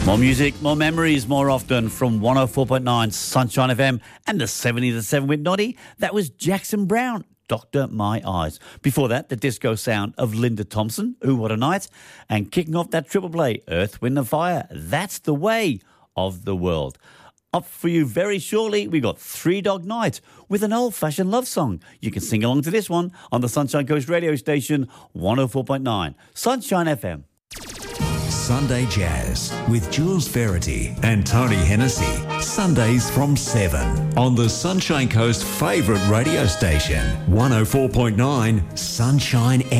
More music, more memories, more often from 104.9 Sunshine FM and the 70 to 7 with Noddy. That was Jackson Brown, Doctor My Eyes. Before that, the disco sound of Linda Thompson, Ooh What a Night. And kicking off that triple play, Earth, Wind and Fire, That's the Way of the World. Up for you very shortly, we got Three Dog Night with an old-fashioned love song. You can sing along to this one on the Sunshine Coast radio station, 104.9 Sunshine FM. Sunday Jazz with Jules Verity and Tony Hennessy. Sundays from 7 on the Sunshine Coast favourite radio station, 104.9 Sunshine